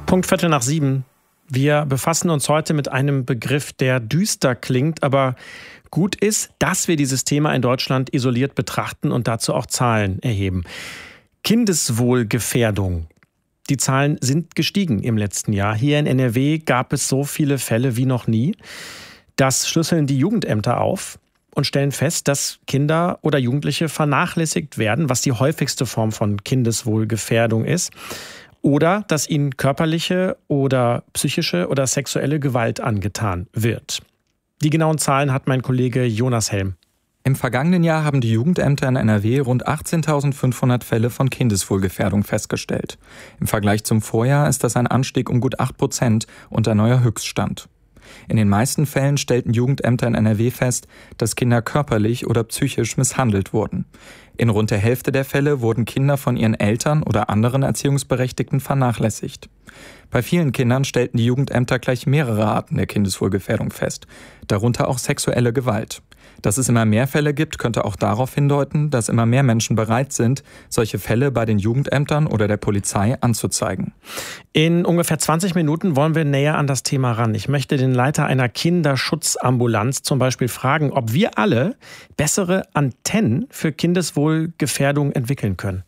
Punkt 6:15. Wir befassen uns heute mit einem Begriff, der düster klingt, aber gut ist, dass wir dieses Thema in Deutschland isoliert betrachten und dazu auch Zahlen erheben. Kindeswohlgefährdung. Die Zahlen sind gestiegen im letzten Jahr. Hier in NRW gab es so viele Fälle wie noch nie. Das schlüsseln die Jugendämter auf und stellen fest, dass Kinder oder Jugendliche vernachlässigt werden, was die häufigste Form von Kindeswohlgefährdung ist. Oder dass ihnen körperliche oder psychische oder sexuelle Gewalt angetan wird. Die genauen Zahlen hat mein Kollege Jonas Helm. Im vergangenen Jahr haben die Jugendämter in NRW rund 18.500 Fälle von Kindeswohlgefährdung festgestellt. Im Vergleich zum Vorjahr ist das ein Anstieg um gut 8% und ein neuer Höchststand. In den meisten Fällen stellten Jugendämter in NRW fest, dass Kinder körperlich oder psychisch misshandelt wurden. In rund der Hälfte der Fälle wurden Kinder von ihren Eltern oder anderen Erziehungsberechtigten vernachlässigt. Bei vielen Kindern stellten die Jugendämter gleich mehrere Arten der Kindeswohlgefährdung fest, darunter auch sexuelle Gewalt. Dass es immer mehr Fälle gibt, könnte auch darauf hindeuten, dass immer mehr Menschen bereit sind, solche Fälle bei den Jugendämtern oder der Polizei anzuzeigen. In ungefähr 20 Minuten wollen wir näher an das Thema ran. Ich möchte den Leiter einer Kinderschutzambulanz zum Beispiel fragen, ob wir alle bessere Antennen für Kindeswohlgefährdung entwickeln können.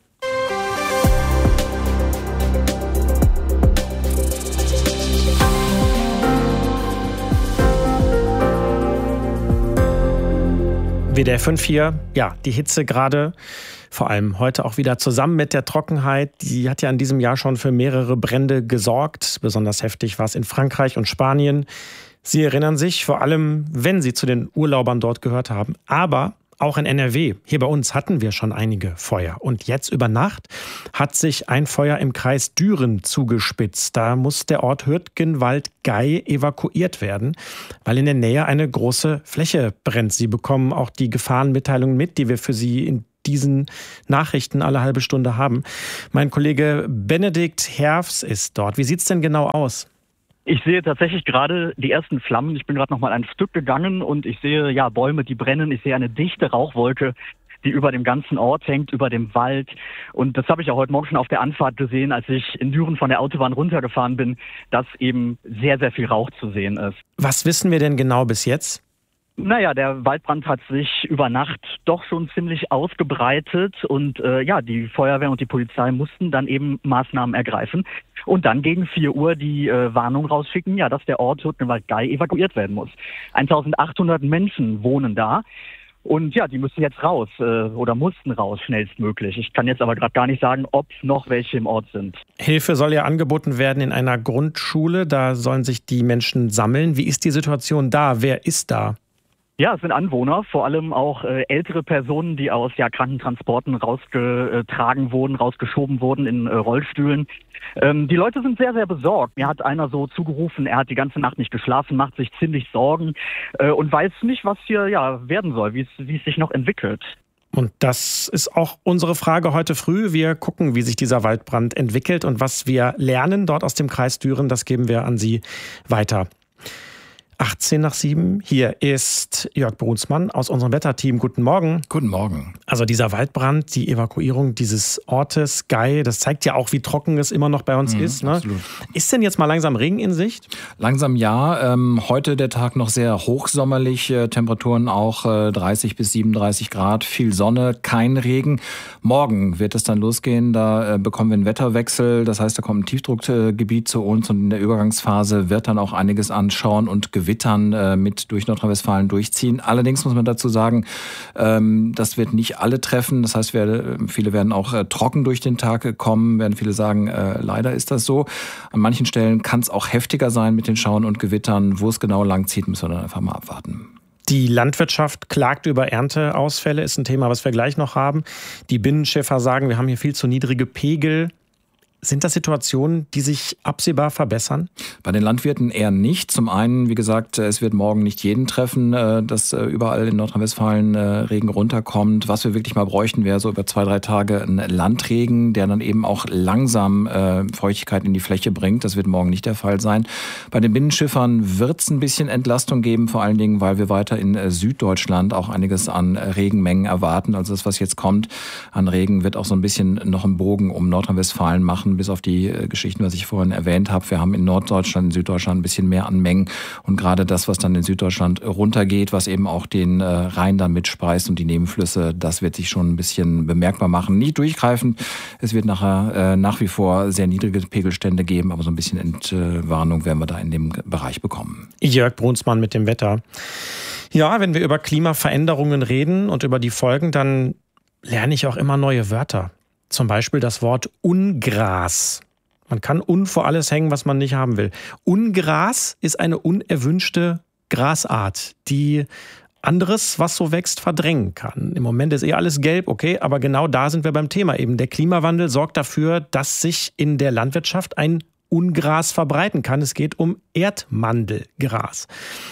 WDR 5 hier, ja, die Hitze gerade, vor allem heute auch wieder zusammen mit der Trockenheit, die hat ja in diesem Jahr schon für mehrere Brände gesorgt. Besonders heftig war es in Frankreich und Spanien. Sie erinnern sich, vor allem wenn Sie zu den Urlaubern dort gehört haben, aber auch in NRW, hier bei uns hatten wir schon einige Feuer. Und jetzt über Nacht hat sich ein Feuer im Kreis Düren zugespitzt. Da muss der Ort Hürtgenwald-Gey evakuiert werden, weil in der Nähe eine große Fläche brennt. Sie bekommen auch die Gefahrenmitteilungen mit, die wir für Sie in diesen Nachrichten alle halbe Stunde haben. Mein Kollege Benedikt Herfs ist dort. Wie sieht es denn genau aus? Ich sehe tatsächlich gerade die ersten Flammen. Ich bin gerade noch mal ein Stück gegangen und ich sehe ja Bäume, die brennen. Ich sehe eine dichte Rauchwolke, die über dem ganzen Ort hängt, über dem Wald. Und das habe ich auch heute Morgen schon auf der Anfahrt gesehen, als ich in Düren von der Autobahn runtergefahren bin, dass eben sehr, sehr viel Rauch zu sehen ist. Was wissen wir denn genau bis jetzt? Naja, der Waldbrand hat sich über Nacht doch schon ziemlich ausgebreitet und die Feuerwehr und die Polizei mussten dann eben Maßnahmen ergreifen und dann gegen 4 Uhr die Warnung rausschicken, ja, dass der Ort Hürtgenwald-Gey evakuiert werden muss. 1.800 Menschen wohnen da. Und ja, die müssen jetzt raus oder mussten raus schnellstmöglich. Ich kann jetzt aber gerade gar nicht sagen, ob noch welche im Ort sind. Hilfe soll ja angeboten werden in einer Grundschule. Da sollen sich die Menschen sammeln. Wie ist die Situation da? Wer ist da? Ja, es sind Anwohner, vor allem auch ältere Personen, die aus Krankentransporten rausgetragen wurden, rausgeschoben wurden in Rollstühlen. Die Leute sind sehr, sehr besorgt. Mir hat einer so zugerufen, er hat die ganze Nacht nicht geschlafen, macht sich ziemlich Sorgen und weiß nicht, was hier werden soll, wie es sich noch entwickelt. Und das ist auch unsere Frage heute früh. Wir gucken, wie sich dieser Waldbrand entwickelt und was wir lernen dort aus dem Kreis Düren, das geben wir an Sie weiter. 6:18. Hier ist Jörg Brunsmann aus unserem Wetterteam. Guten Morgen. Guten Morgen. Also dieser Waldbrand, die Evakuierung dieses Ortes, Gey, das zeigt ja auch, wie trocken es immer noch bei uns ist. Ne? Absolut. Ist denn jetzt mal langsam Regen in Sicht? Langsam ja. Heute der Tag noch sehr hochsommerlich. Temperaturen auch 30 bis 37 Grad. Viel Sonne, kein Regen. Morgen wird es dann losgehen. Da bekommen wir einen Wetterwechsel. Das heißt, da kommt ein Tiefdruckgebiet zu uns und in der Übergangsphase wird dann auch einiges an Schauern und Gewittern mit durch Nordrhein-Westfalen durchziehen. Allerdings muss man dazu sagen, das wird nicht alle treffen. Das heißt, viele werden auch trocken durch den Tag kommen, werden viele sagen, leider ist das so. An manchen Stellen kann es auch heftiger sein mit den Schauern und Gewittern. Wo es genau lang zieht, müssen wir dann einfach mal abwarten. Die Landwirtschaft klagt über Ernteausfälle, ist ein Thema, was wir gleich noch haben. Die Binnenschiffer sagen, wir haben hier viel zu niedrige Pegel. Sind das Situationen, die sich absehbar verbessern? Bei den Landwirten eher nicht. Zum einen, wie gesagt, es wird morgen nicht jeden treffen, dass überall in Nordrhein-Westfalen Regen runterkommt. Was wir wirklich mal bräuchten, wäre so über 2-3 Tage ein Landregen, der dann eben auch langsam Feuchtigkeit in die Fläche bringt. Das wird morgen nicht der Fall sein. Bei den Binnenschiffern wird es ein bisschen Entlastung geben, vor allen Dingen, weil wir weiter in Süddeutschland auch einiges an Regenmengen erwarten. Also das, was jetzt kommt an Regen, wird auch so ein bisschen noch einen Bogen um Nordrhein-Westfalen machen. Wochen, bis auf die Geschichten, was ich vorhin erwähnt habe. Wir haben in Norddeutschland, in Süddeutschland ein bisschen mehr an Mengen. Und gerade das, was dann in Süddeutschland runtergeht, was eben auch den Rhein dann mitspeist und die Nebenflüsse, das wird sich schon ein bisschen bemerkbar machen. Nicht durchgreifend. Es wird nachher nach wie vor sehr niedrige Pegelstände geben, aber so ein bisschen Entwarnung werden wir da in dem Bereich bekommen. Jörg Brunsmann mit dem Wetter. Ja, wenn wir über Klimaveränderungen reden und über die Folgen, dann lerne ich auch immer neue Wörter. Zum Beispiel das Wort Ungras. Man kann vor alles hängen, was man nicht haben will. Ungras ist eine unerwünschte Grasart, die anderes, was so wächst, verdrängen kann. Im Moment ist alles gelb, okay, aber genau da sind wir beim Thema eben. Der Klimawandel sorgt dafür, dass sich in der Landwirtschaft ein Ungras verbreiten kann. Es geht um Erdmandelgras.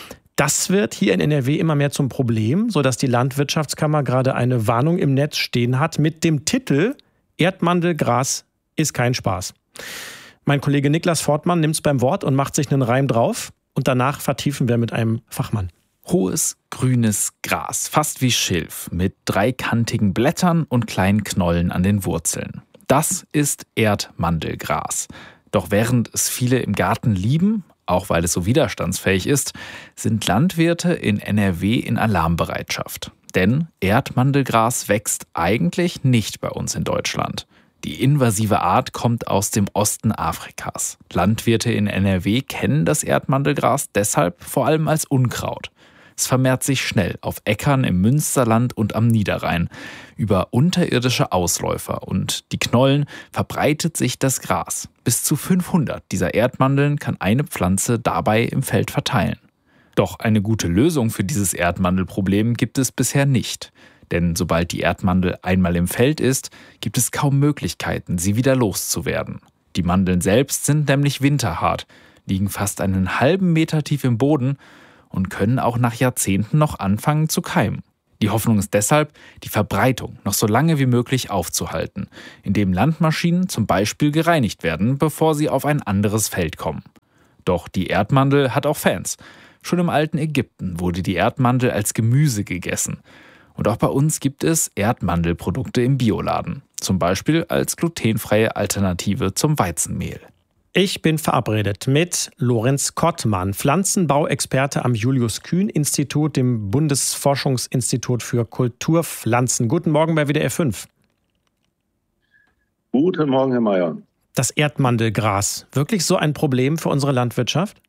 Das wird hier in NRW immer mehr zum Problem, sodass die Landwirtschaftskammer gerade eine Warnung im Netz stehen hat mit dem Titel Erdmandelgras ist kein Spaß. Mein Kollege Niklas Fortmann nimmt es beim Wort und macht sich einen Reim drauf. Und danach vertiefen wir mit einem Fachmann. Hohes, grünes Gras, fast wie Schilf, mit dreikantigen Blättern und kleinen Knollen an den Wurzeln. Das ist Erdmandelgras. Doch während es viele im Garten lieben, auch weil es so widerstandsfähig ist, sind Landwirte in NRW in Alarmbereitschaft. Denn Erdmandelgras wächst eigentlich nicht bei uns in Deutschland. Die invasive Art kommt aus dem Osten Afrikas. Landwirte in NRW kennen das Erdmandelgras deshalb vor allem als Unkraut. Es vermehrt sich schnell auf Äckern im Münsterland und am Niederrhein. Über unterirdische Ausläufer und die Knollen verbreitet sich das Gras. Bis zu 500 dieser Erdmandeln kann eine Pflanze dabei im Feld verteilen. Doch eine gute Lösung für dieses Erdmandelproblem gibt es bisher nicht. Denn sobald die Erdmandel einmal im Feld ist, gibt es kaum Möglichkeiten, sie wieder loszuwerden. Die Mandeln selbst sind nämlich winterhart, liegen fast einen halben Meter tief im Boden und können auch nach Jahrzehnten noch anfangen zu keimen. Die Hoffnung ist deshalb, die Verbreitung noch so lange wie möglich aufzuhalten, indem Landmaschinen zum Beispiel gereinigt werden, bevor sie auf ein anderes Feld kommen. Doch die Erdmandel hat auch Fans. Schon im alten Ägypten wurde die Erdmandel als Gemüse gegessen. Und auch bei uns gibt es Erdmandelprodukte im Bioladen. Zum Beispiel als glutenfreie Alternative zum Weizenmehl. Ich bin verabredet mit Lorenz Kottmann, Pflanzenbauexperte am Julius-Kühn-Institut, dem Bundesforschungsinstitut für Kulturpflanzen. Guten Morgen bei WDR 5. Guten Morgen, Herr Mayer. Das Erdmandelgras, wirklich so ein Problem für unsere Landwirtschaft?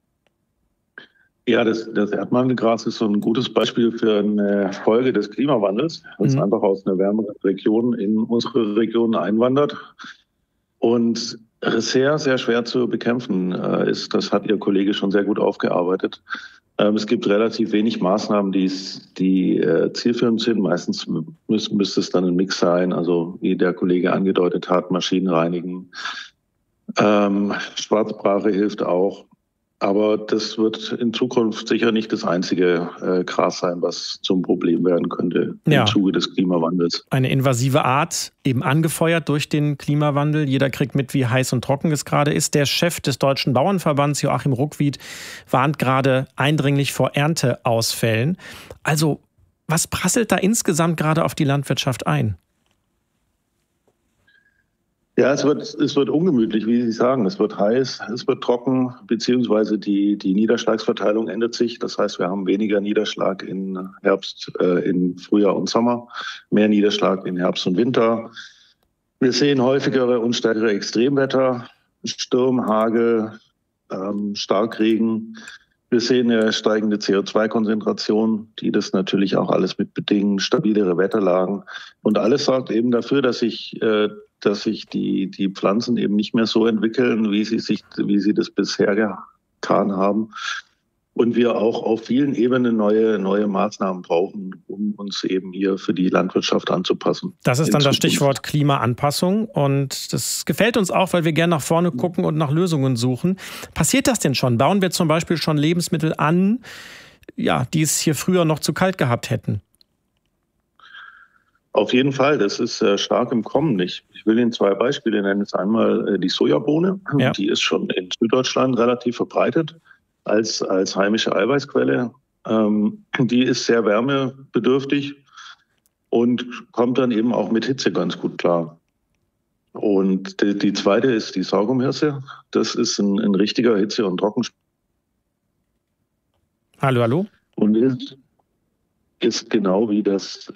Ja, das Erdmandelgras ist so ein gutes Beispiel für eine Folge des Klimawandels, das einfach aus einer wärmeren Region in unsere Region einwandert und sehr, sehr schwer zu bekämpfen ist. Das hat Ihr Kollege schon sehr gut aufgearbeitet. Es gibt relativ wenig Maßnahmen, die zielführend sind. Meistens müsste es dann ein Mix sein, also wie der Kollege angedeutet hat, Maschinen reinigen. Schwarzbrache hilft auch. Aber das wird in Zukunft sicher nicht das einzige Gras sein, was zum Problem werden könnte im Zuge des Klimawandels. Eine invasive Art, eben angefeuert durch den Klimawandel. Jeder kriegt mit, wie heiß und trocken es gerade ist. Der Chef des Deutschen Bauernverbands, Joachim Ruckwied, warnt gerade eindringlich vor Ernteausfällen. Also, was prasselt da insgesamt gerade auf die Landwirtschaft ein? Ja, es wird ungemütlich, wie Sie sagen. Es wird heiß, es wird trocken, beziehungsweise die Niederschlagsverteilung ändert sich. Das heißt, wir haben weniger Niederschlag in in Frühjahr und Sommer, mehr Niederschlag in Herbst und Winter. Wir sehen häufigere und stärkere Extremwetter, Sturm, Hagel, Starkregen. Wir sehen eine steigende CO2-Konzentration, die das natürlich auch alles mit bedingen, stabilere Wetterlagen. Und alles sorgt eben dafür, dass sich die Pflanzen eben nicht mehr so entwickeln, wie sie das bisher getan haben. Und wir auch auf vielen Ebenen neue Maßnahmen brauchen, um uns eben hier für die Landwirtschaft anzupassen. Das ist dann das Stichwort Klimaanpassung. Und das gefällt uns auch, weil wir gerne nach vorne gucken und nach Lösungen suchen. Passiert das denn schon? Bauen wir zum Beispiel schon Lebensmittel an, die es hier früher noch zu kalt gehabt hätten? Auf jeden Fall, das ist stark im Kommen. Ich will Ihnen zwei Beispiele nennen. Jetzt einmal die Sojabohne, die ist schon in Süddeutschland relativ verbreitet als heimische Eiweißquelle. Die ist sehr wärmebedürftig und kommt dann eben auch mit Hitze ganz gut klar. Und die zweite ist die Sorghumhirse. Das ist ein richtiger Hitze- und Trockenspannung. Hallo? Und ist genau wie das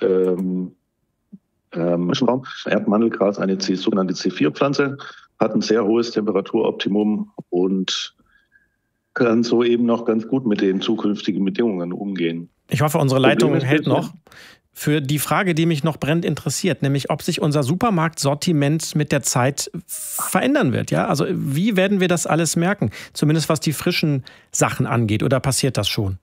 Erdmandelgras eine sogenannte C4-Pflanze, hat ein sehr hohes Temperaturoptimum und kann so eben noch ganz gut mit den zukünftigen Bedingungen umgehen. Ich hoffe, unsere Leitung hält noch. Für die Frage, die mich noch brennend interessiert, nämlich ob sich unser Supermarktsortiment mit der Zeit verändern wird. Ja? Also wie werden wir das alles merken? Zumindest was die frischen Sachen angeht. Oder passiert das schon?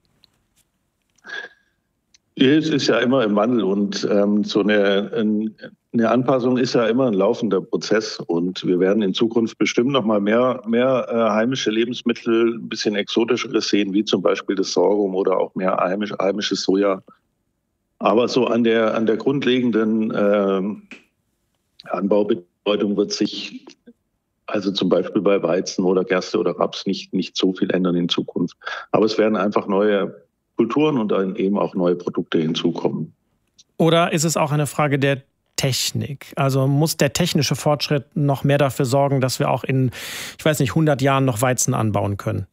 Es ist ja immer im Wandel und so eine Anpassung ist ja immer ein laufender Prozess. Und wir werden in Zukunft bestimmt noch mal mehr heimische Lebensmittel, ein bisschen exotischeres sehen, wie zum Beispiel das Sorghum oder auch mehr heimisches Soja. Aber so an der grundlegenden Anbaubedeutung wird sich also zum Beispiel bei Weizen oder Gerste oder Raps nicht so viel ändern in Zukunft. Aber es werden einfach neue Kulturen und dann eben auch neue Produkte hinzukommen. Oder ist es auch eine Frage der Technik? Also muss der technische Fortschritt noch mehr dafür sorgen, dass wir auch in, 100 Jahren noch Weizen anbauen können?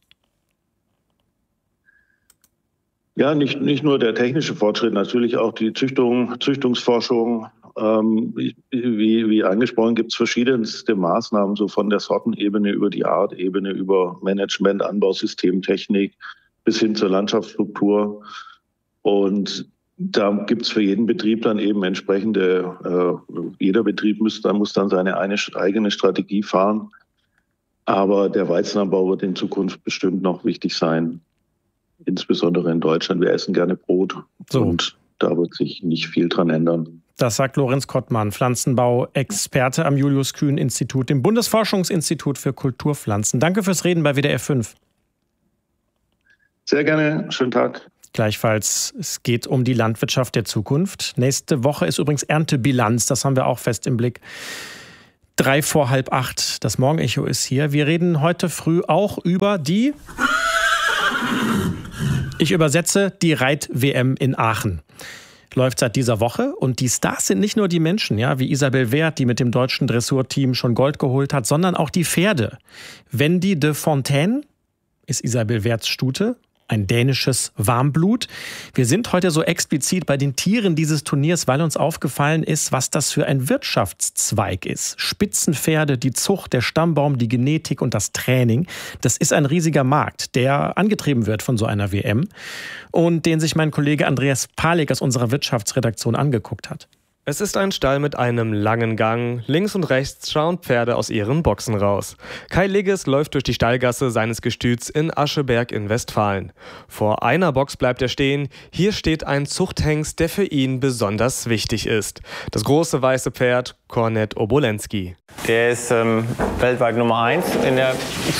Ja, nicht nur der technische Fortschritt, natürlich auch die Züchtungsforschung. Wie angesprochen, gibt es verschiedenste Maßnahmen, so von der Sortenebene über die Artebene, über Management, Anbausystemtechnik bis hin zur Landschaftsstruktur. Und da gibt es für jeden Betrieb dann eben entsprechende, jeder Betrieb muss dann seine eigene Strategie fahren. Aber der Weizenanbau wird in Zukunft bestimmt noch wichtig sein. Insbesondere in Deutschland. Wir essen gerne Brot. So. Und da wird sich nicht viel dran ändern. Das sagt Lorenz Kottmann, Pflanzenbau-Experte am Julius-Kühn-Institut, dem Bundesforschungsinstitut für Kulturpflanzen. Danke fürs Reden bei WDR 5. Sehr gerne. Schönen Tag. Gleichfalls, es geht um die Landwirtschaft der Zukunft. Nächste Woche ist übrigens Erntebilanz. Das haben wir auch fest im Blick. 7:45. Das Morgenecho ist hier. Wir reden heute früh auch über die... Ich übersetze, die Reit-WM in Aachen. Läuft seit dieser Woche und die Stars sind nicht nur die Menschen, ja, wie Isabel Wert, die mit dem deutschen Dressurteam schon Gold geholt hat, sondern auch die Pferde. Wendy de Fontaine ist Isabel Werts Stute, ein dänisches Warmblut. Wir sind heute so explizit bei den Tieren dieses Turniers, weil uns aufgefallen ist, was das für ein Wirtschaftszweig ist. Spitzenpferde, die Zucht, der Stammbaum, die Genetik und das Training. Das ist ein riesiger Markt, der angetrieben wird von so einer WM und den sich mein Kollege Andreas Palik aus unserer Wirtschaftsredaktion angeguckt hat. Es ist ein Stall mit einem langen Gang. Links und rechts schauen Pferde aus ihren Boxen raus. Kai Ligges läuft durch die Stallgasse seines Gestüts in Ascheberg in Westfalen. Vor einer Box bleibt er stehen. Hier steht ein Zuchthengst, der für ihn besonders wichtig ist. Das große weiße Pferd Kornet Obolensky. Der ist weltweit Nummer 1 in der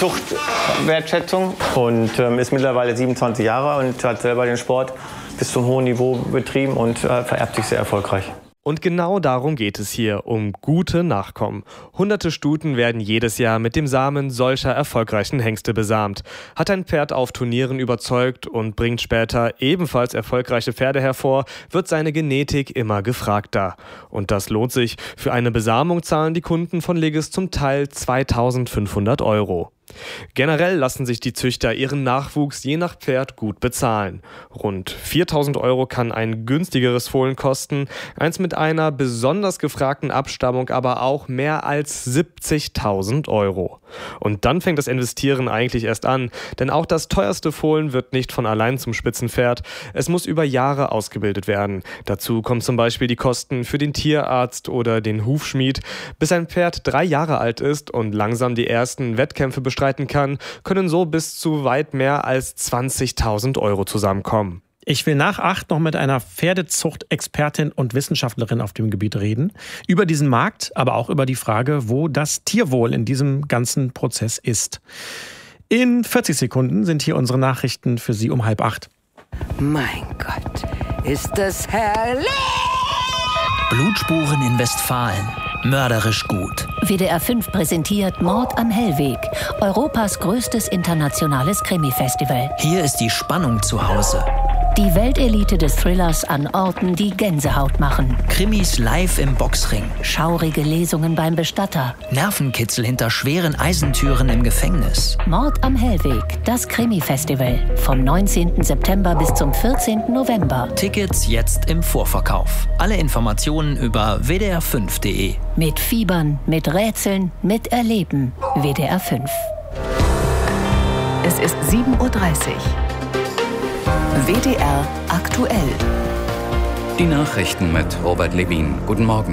Zuchtwertschätzung und ist mittlerweile 27 Jahre und hat selber den Sport bis zum hohen Niveau betrieben und vererbt sich sehr erfolgreich. Und genau darum geht es hier, um gute Nachkommen. Hunderte Stuten werden jedes Jahr mit dem Samen solcher erfolgreichen Hengste besamt. Hat ein Pferd auf Turnieren überzeugt und bringt später ebenfalls erfolgreiche Pferde hervor, wird seine Genetik immer gefragter. Und das lohnt sich. Für eine Besamung zahlen die Kunden von Ligges zum Teil 2.500 €. Generell lassen sich die Züchter ihren Nachwuchs je nach Pferd gut bezahlen. Rund 4.000 € kann ein günstigeres Fohlen kosten, eins mit einer besonders gefragten Abstammung aber auch mehr als 70.000 €. Und dann fängt das Investieren eigentlich erst an, denn auch das teuerste Fohlen wird nicht von allein zum Spitzenpferd. Es muss über Jahre ausgebildet werden. Dazu kommen zum Beispiel die Kosten für den Tierarzt oder den Hufschmied. Bis ein Pferd 3 Jahre alt ist und langsam die ersten Wettkämpfe bestreiten kann, können so bis zu weit mehr als 20.000 € zusammenkommen. Ich will nach 8 noch mit einer Pferdezuchtexpertin und Wissenschaftlerin auf dem Gebiet reden. Über diesen Markt, aber auch über die Frage, wo das Tierwohl in diesem ganzen Prozess ist. In 40 Sekunden sind hier unsere Nachrichten für Sie um 7:30. Mein Gott, ist das herrlich! Blutspuren in Westfalen. Mörderisch gut. WDR 5 präsentiert Mord am Hellweg, Europas größtes internationales Krimi-Festival. Hier ist die Spannung zu Hause. Die Weltelite des Thrillers an Orten, die Gänsehaut machen. Krimis live im Boxring. Schaurige Lesungen beim Bestatter. Nervenkitzel hinter schweren Eisentüren im Gefängnis. Mord am Hellweg, das Krimi-Festival. Vom 19. September bis zum 14. November. Tickets jetzt im Vorverkauf. Alle Informationen über wdr5.de. Mit Fiebern, mit Rätseln, mit Erleben. WDR 5. Es ist 7:30 Uhr. WDR aktuell. Die Nachrichten mit Robert Levin. Guten Morgen.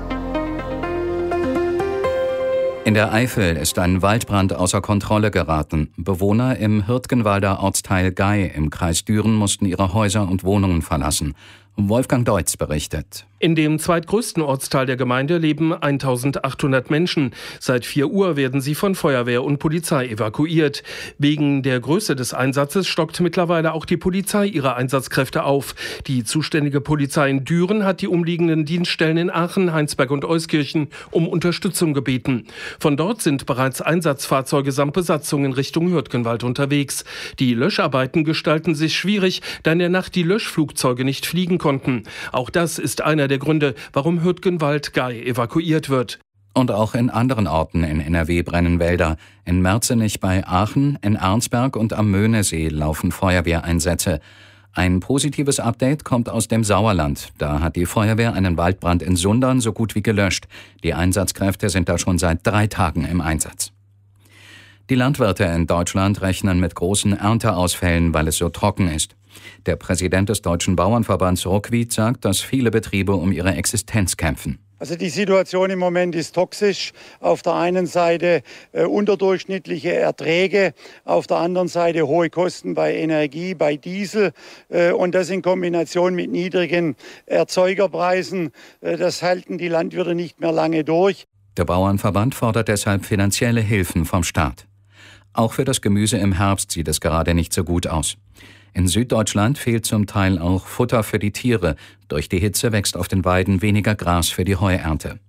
In der Eifel ist ein Waldbrand außer Kontrolle geraten. Bewohner im Hürtgenwalder Ortsteil Gay im Kreis Düren mussten ihre Häuser und Wohnungen verlassen. Wolfgang Deutz berichtet. In dem zweitgrößten Ortsteil der Gemeinde leben 1800 Menschen. Seit 4 Uhr werden sie von Feuerwehr und Polizei evakuiert. Wegen der Größe des Einsatzes stockt mittlerweile auch die Polizei ihre Einsatzkräfte auf. Die zuständige Polizei in Düren hat die umliegenden Dienststellen in Aachen, Heinsberg und Euskirchen um Unterstützung gebeten. Von dort sind bereits Einsatzfahrzeuge samt Besatzung in Richtung Hürtgenwald unterwegs. Die Löscharbeiten gestalten sich schwierig, da in der Nacht die Löschflugzeuge nicht fliegen konnten. Auch das ist einer der Gründe, warum Hürtgenwald-Gay evakuiert wird. Und auch in anderen Orten in NRW brennen Wälder. In Merzenich bei Aachen, in Arnsberg und am Möhnesee laufen Feuerwehreinsätze. Ein positives Update kommt aus dem Sauerland. Da hat die Feuerwehr einen Waldbrand in Sundern so gut wie gelöscht. Die Einsatzkräfte sind da schon seit 3 Tagen im Einsatz. Die Landwirte in Deutschland rechnen mit großen Ernteausfällen, weil es so trocken ist. Der Präsident des Deutschen Bauernverbands Ruckwied sagt, dass viele Betriebe um ihre Existenz kämpfen. Also die Situation im Moment ist toxisch. Auf der einen Seite unterdurchschnittliche Erträge, auf der anderen Seite hohe Kosten bei Energie, bei Diesel und das in Kombination mit niedrigen Erzeugerpreisen. Das halten die Landwirte nicht mehr lange durch. Der Bauernverband fordert deshalb finanzielle Hilfen vom Staat. Auch für das Gemüse im Herbst sieht es gerade nicht so gut aus. In Süddeutschland fehlt zum Teil auch Futter für die Tiere. Durch die Hitze wächst auf den Weiden weniger Gras für die Heuernte.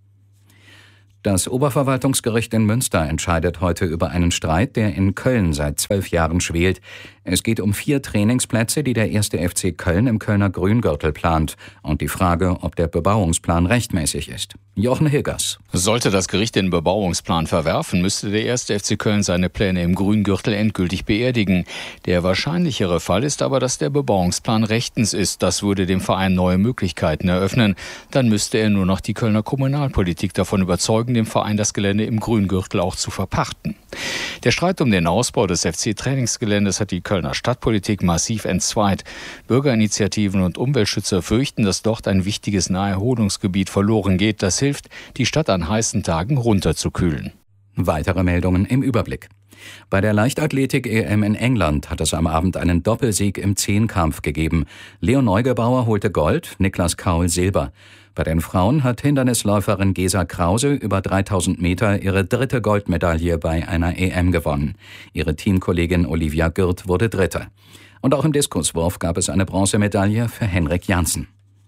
Das Oberverwaltungsgericht in Münster entscheidet heute über einen Streit, der in Köln seit 12 Jahren schwelt. Es geht um 4 Trainingsplätze, die der 1. FC Köln im Kölner Grüngürtel plant. Und die Frage, ob der Bebauungsplan rechtmäßig ist. Jochen Hilgers. Sollte das Gericht den Bebauungsplan verwerfen, müsste der 1. FC Köln seine Pläne im Grüngürtel endgültig beerdigen. Der wahrscheinlichere Fall ist aber, dass der Bebauungsplan rechtens ist. Das würde dem Verein neue Möglichkeiten eröffnen. Dann müsste er nur noch die Kölner Kommunalpolitik davon überzeugen, dem Verein das Gelände im Grüngürtel auch zu verpachten. Der Streit um den Ausbau des FC-Trainingsgeländes hat die Kölner Stadtpolitik massiv entzweit. Bürgerinitiativen und Umweltschützer fürchten, dass dort ein wichtiges Naherholungsgebiet verloren geht. Das hilft, die Stadt an heißen Tagen runterzukühlen. Weitere Meldungen im Überblick. Bei der Leichtathletik-EM in England hat es am Abend einen Doppelsieg im Zehnkampf gegeben. Leo Neugebauer holte Gold, Niklas Kaul Silber. Bei den Frauen hat Hindernisläuferin Gesa Krause über 3000 Meter ihre 3. Goldmedaille bei einer EM gewonnen. Ihre Teamkollegin Olivia Gürt wurde 3. Und auch im Diskuswurf gab es eine Bronzemedaille für Henrik Janssen.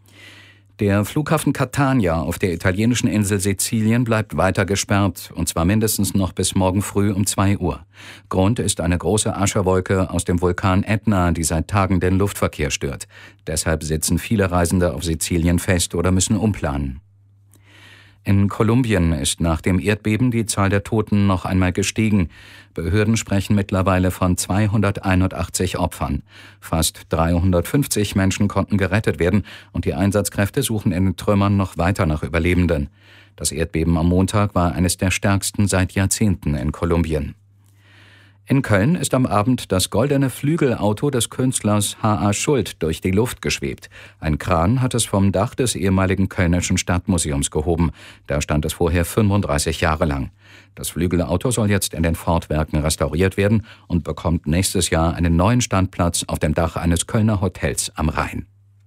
Der Flughafen Catania auf der italienischen Insel Sizilien bleibt weiter gesperrt, und zwar mindestens noch bis morgen früh um 2 Uhr. Grund ist eine große Aschewolke aus dem Vulkan Ätna, die seit Tagen den Luftverkehr stört. Deshalb sitzen viele Reisende auf Sizilien fest oder müssen umplanen. In Kolumbien ist nach dem Erdbeben die Zahl der Toten noch einmal gestiegen. Behörden sprechen mittlerweile von 281 Opfern. Fast 350 Menschen konnten gerettet werden und die Einsatzkräfte suchen in den Trümmern noch weiter nach Überlebenden. Das Erdbeben am Montag war eines der stärksten seit Jahrzehnten in Kolumbien. In Köln ist am Abend das goldene Flügelauto des Künstlers H.A. Schuld durch die Luft geschwebt. Ein Kran hat es vom Dach des ehemaligen Kölnischen Stadtmuseums gehoben. Da stand es vorher 35 Jahre lang. Das Flügelauto soll jetzt in den Fortwerken restauriert werden und bekommt nächstes Jahr einen neuen Standplatz auf dem Dach eines Kölner Hotels am Rhein.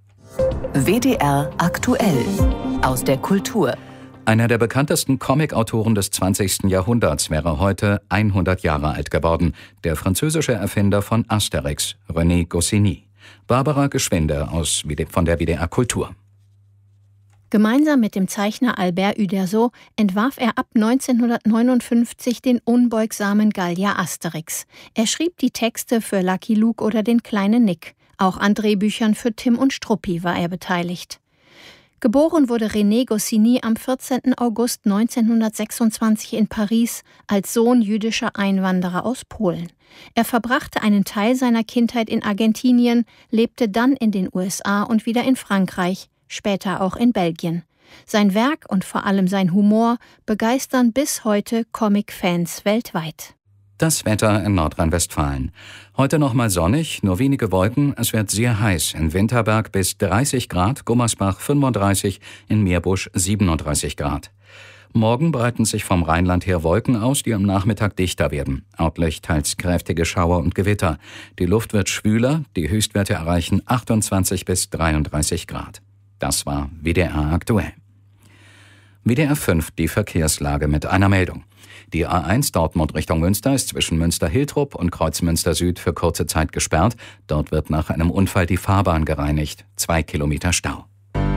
WDR aktuell aus der Kultur. Einer der bekanntesten Comicautoren des 20. Jahrhunderts wäre heute 100 Jahre alt geworden, der französische Erfinder von Asterix, René Goscinny. Barbara Geschwinde von der WDR Kultur. Gemeinsam mit dem Zeichner Albert Uderzo entwarf er ab 1959 den unbeugsamen Gallier Asterix. Er schrieb die Texte für Lucky Luke oder den kleinen Nick. Auch an Drehbüchern für Tim und Struppi war er beteiligt. Geboren wurde René Goscinny am 14. August 1926 in Paris als Sohn jüdischer Einwanderer aus Polen. Er verbrachte einen Teil seiner Kindheit in Argentinien, lebte dann in den USA und wieder in Frankreich, später auch in Belgien. Sein Werk und vor allem sein Humor begeistern bis heute Comic-Fans weltweit. Das Wetter in Nordrhein-Westfalen. Heute noch mal sonnig, nur wenige Wolken. Es wird sehr heiß. In Winterberg bis 30 Grad, Gummersbach 35, in Meerbusch 37 Grad. Morgen breiten sich vom Rheinland her Wolken aus, die am Nachmittag dichter werden. Örtlich teils kräftige Schauer und Gewitter. Die Luft wird schwüler, die Höchstwerte erreichen 28 bis 33 Grad. Das war WDR aktuell. WDR 5, die Verkehrslage mit einer Meldung. Die A1 Dortmund Richtung Münster ist zwischen Münster-Hiltrup und Kreuzmünster Süd für kurze Zeit gesperrt. Dort wird nach einem Unfall die Fahrbahn gereinigt. 2 Kilometer Stau.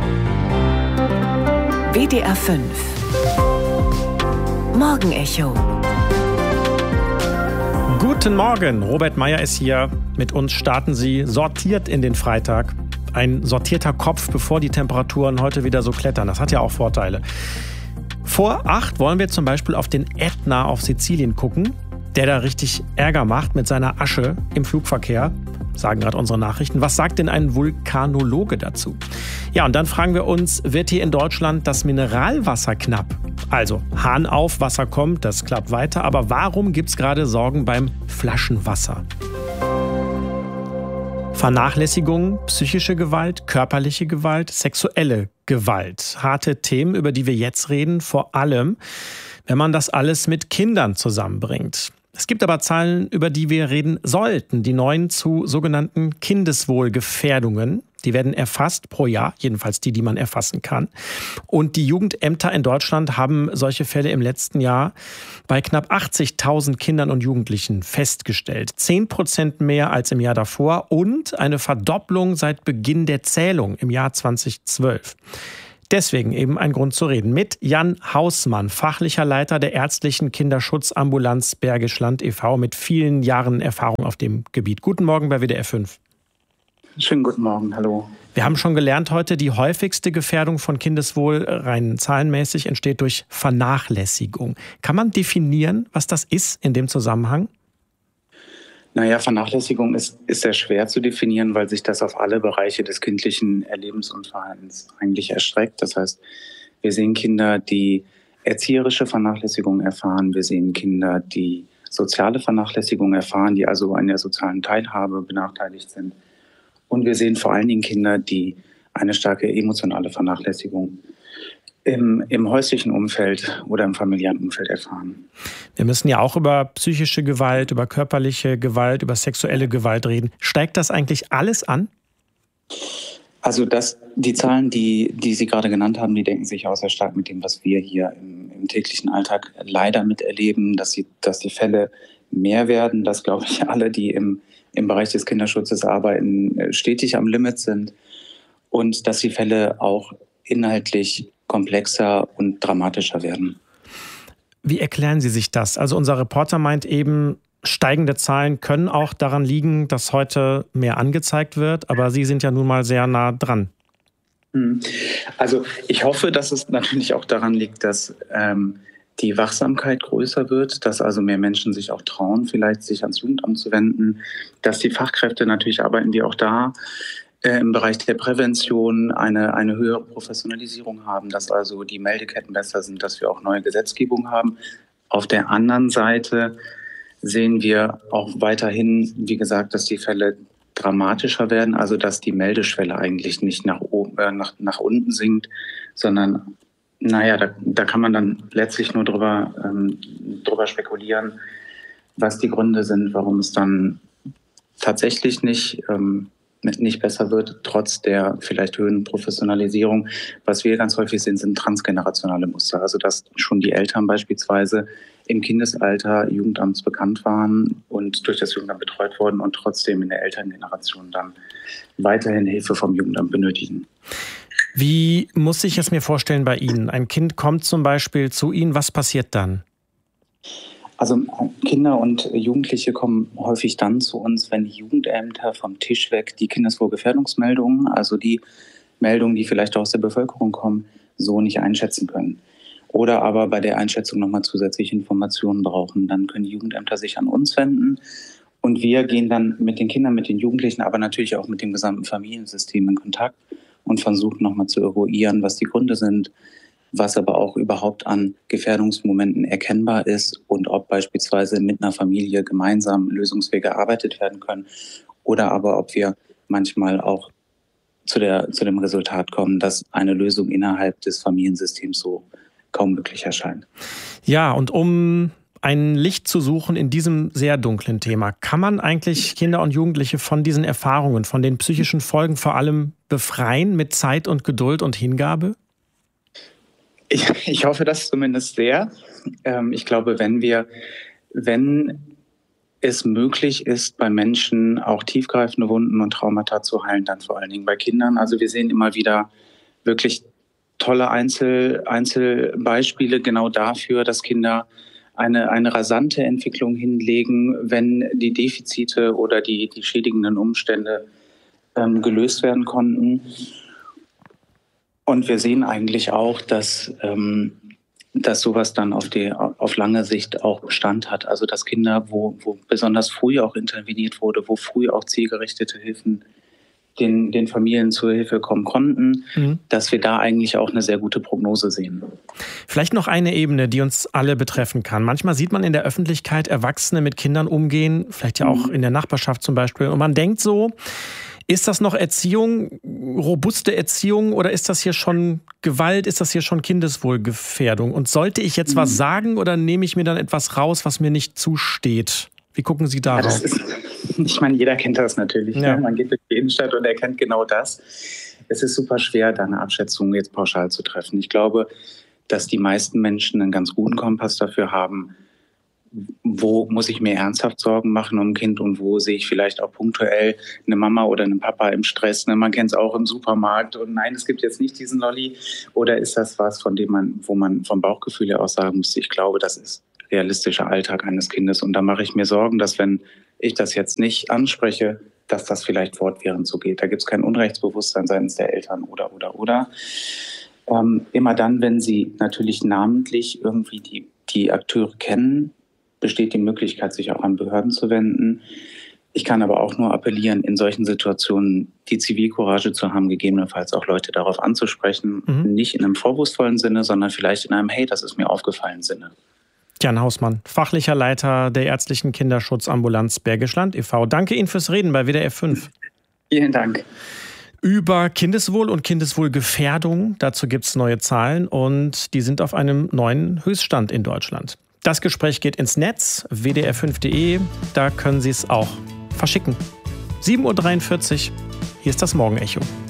WDR 5 Morgenecho. Guten Morgen, Robert Meyer ist hier. Mit uns starten Sie sortiert in den Freitag. Ein sortierter Kopf, bevor die Temperaturen heute wieder so klettern. Das hat ja auch Vorteile. Vor 8 wollen wir zum Beispiel auf den Ätna auf Sizilien gucken, der da richtig Ärger macht mit seiner Asche im Flugverkehr, sagen gerade unsere Nachrichten. Was sagt denn ein Vulkanologe dazu? Ja, und dann fragen wir uns, wird hier in Deutschland das Mineralwasser knapp? Also Hahn auf, Wasser kommt, das klappt weiter. Aber warum gibt es gerade Sorgen beim Flaschenwasser? Vernachlässigung, psychische Gewalt, körperliche Gewalt, sexuelle Gewalt. Harte Themen, über die wir jetzt reden, vor allem, wenn man das alles mit Kindern zusammenbringt. Es gibt aber Zahlen, über die wir reden sollten, die neuen zu sogenannten Kindeswohlgefährdungen. Die werden erfasst pro Jahr, jedenfalls die man erfassen kann. Und die Jugendämter in Deutschland haben solche Fälle im letzten Jahr bei knapp 80.000 Kindern und Jugendlichen festgestellt. 10% mehr als im Jahr davor und eine Verdopplung seit Beginn der Zählung im Jahr 2012. Deswegen eben ein Grund zu reden mit Jan Hausmann, fachlicher Leiter der ärztlichen Kinderschutzambulanz Bergisch Land e.V. mit vielen Jahren Erfahrung auf dem Gebiet. Guten Morgen bei WDR 5. Schönen guten Morgen, hallo. Wir haben schon gelernt heute, die häufigste Gefährdung von Kindeswohl rein zahlenmäßig entsteht durch Vernachlässigung. Kann man definieren, was das ist in dem Zusammenhang? Naja, Vernachlässigung ist sehr schwer zu definieren, weil sich das auf alle Bereiche des kindlichen Erlebens und Verhaltens eigentlich erstreckt. Das heißt, wir sehen Kinder, die erzieherische Vernachlässigung erfahren. Wir sehen Kinder, die soziale Vernachlässigung erfahren, die also an der sozialen Teilhabe benachteiligt sind. Und wir sehen vor allen Dingen Kinder, die eine starke emotionale Vernachlässigung im häuslichen Umfeld oder im familiären Umfeld erfahren. Wir müssen ja auch über psychische Gewalt, über körperliche Gewalt, über sexuelle Gewalt reden. Steigt das eigentlich alles an? Also die Zahlen, die Sie gerade genannt haben, die denken sich auch sehr stark mit dem, was wir hier im täglichen Alltag leider miterleben, dass die Fälle mehr werden, dass, glaube ich, alle, die im Bereich des Kinderschutzes arbeiten, stetig am Limit sind und dass die Fälle auch inhaltlich komplexer und dramatischer werden. Wie erklären Sie sich das? Also unser Reporter meint eben, steigende Zahlen können auch daran liegen, dass heute mehr angezeigt wird, aber Sie sind ja nun mal sehr nah dran. Also ich hoffe, dass es natürlich auch daran liegt, dass die Wachsamkeit größer wird, dass also mehr Menschen sich auch trauen, vielleicht sich ans Jugendamt zu wenden, dass die Fachkräfte, natürlich arbeiten wir auch da, im Bereich der Prävention eine höhere Professionalisierung haben, dass also die Meldeketten besser sind, dass wir auch neue Gesetzgebung haben. Auf der anderen Seite sehen wir auch weiterhin, wie gesagt, dass die Fälle dramatischer werden, also dass die Meldeschwelle eigentlich nicht nach unten sinkt, sondern da kann man dann letztlich nur drüber spekulieren, was die Gründe sind, warum es dann tatsächlich nicht besser wird, trotz der vielleicht höheren Professionalisierung. Was wir ganz häufig sehen, sind transgenerationale Muster. Also dass schon die Eltern beispielsweise im Kindesalter Jugendamts bekannt waren und durch das Jugendamt betreut wurden und trotzdem in der Elterngeneration dann weiterhin Hilfe vom Jugendamt benötigen. Wie muss ich es mir vorstellen bei Ihnen? Ein Kind kommt zum Beispiel zu Ihnen, was passiert dann? Also Kinder und Jugendliche kommen häufig dann zu uns, wenn die Jugendämter vom Tisch weg die Kindeswohlgefährdungsmeldungen, also die Meldungen, die vielleicht aus der Bevölkerung kommen, so nicht einschätzen können. Oder aber bei der Einschätzung nochmal zusätzliche Informationen brauchen. Dann können die Jugendämter sich an uns wenden und wir gehen dann mit den Kindern, mit den Jugendlichen, aber natürlich auch mit dem gesamten Familiensystem in Kontakt und versuchen nochmal zu eruieren, was die Gründe sind, was aber auch überhaupt an Gefährdungsmomenten erkennbar ist und ob beispielsweise mit einer Familie gemeinsam Lösungswege erarbeitet werden können oder aber ob wir manchmal auch zu dem Resultat kommen, dass eine Lösung innerhalb des Familiensystems so kaum möglich erscheint. Ja, und um ein Licht zu suchen in diesem sehr dunklen Thema, kann man eigentlich Kinder und Jugendliche von diesen Erfahrungen, von den psychischen Folgen vor allem befreien mit Zeit und Geduld und Hingabe? Ich hoffe das zumindest sehr. Ich glaube, wenn es möglich ist, bei Menschen auch tiefgreifende Wunden und Traumata zu heilen, dann vor allen Dingen bei Kindern. Also wir sehen immer wieder wirklich tolle Einzelbeispiele genau dafür, dass Kinder eine rasante Entwicklung hinlegen, wenn die Defizite oder die schädigenden Umstände gelöst werden konnten. Und wir sehen eigentlich auch, dass sowas dann auf lange Sicht auch Bestand hat. Also dass Kinder, wo besonders früh auch interveniert wurde, wo früh auch zielgerichtete Hilfen den Familien zur Hilfe kommen konnten, dass wir da eigentlich auch eine sehr gute Prognose sehen. Vielleicht noch eine Ebene, die uns alle betreffen kann. Manchmal sieht man in der Öffentlichkeit Erwachsene mit Kindern umgehen, vielleicht ja auch in der Nachbarschaft zum Beispiel. Und man denkt so, ist das noch Erziehung, robuste Erziehung oder ist das hier schon Gewalt, ist das hier schon Kindeswohlgefährdung? Und sollte ich jetzt was sagen oder nehme ich mir dann etwas raus, was mir nicht zusteht? Wie gucken Sie darauf? Ich meine, jeder kennt das natürlich. Ja. Ne? Man geht durch die Innenstadt und erkennt genau das. Es ist super schwer, da eine Abschätzung jetzt pauschal zu treffen. Ich glaube, dass die meisten Menschen einen ganz guten Kompass dafür haben, wo muss ich mir ernsthaft Sorgen machen um ein Kind und wo sehe ich vielleicht auch punktuell eine Mama oder einen Papa im Stress. Ne? Man kennt es auch im Supermarkt und nein, es gibt jetzt nicht diesen Lolli. Oder ist das was, wo man vom Bauchgefühl her auch sagen muss, ich glaube, das ist realistischer Alltag eines Kindes. Und da mache ich mir Sorgen, dass wenn ich das jetzt nicht anspreche, dass das vielleicht fortwährend so geht. Da gibt es kein Unrechtsbewusstsein seitens der Eltern oder. Immer dann, wenn sie natürlich namentlich irgendwie die Akteure kennen, besteht die Möglichkeit, sich auch an Behörden zu wenden. Ich kann aber auch nur appellieren, in solchen Situationen die Zivilcourage zu haben, gegebenenfalls auch Leute darauf anzusprechen. Nicht in einem vorwurfsvollen Sinne, sondern vielleicht in einem, hey, das ist mir aufgefallen Sinne. Jan Hausmann, fachlicher Leiter der ärztlichen Kinderschutzambulanz Bergisch Land e.V. Danke Ihnen fürs Reden bei WDR 5. Vielen Dank. Über Kindeswohl und Kindeswohlgefährdung, dazu gibt es neue Zahlen und die sind auf einem neuen Höchststand in Deutschland. Das Gespräch geht ins Netz, wdr5.de, da können Sie es auch verschicken. 7:43 Uhr, hier ist das Morgenecho.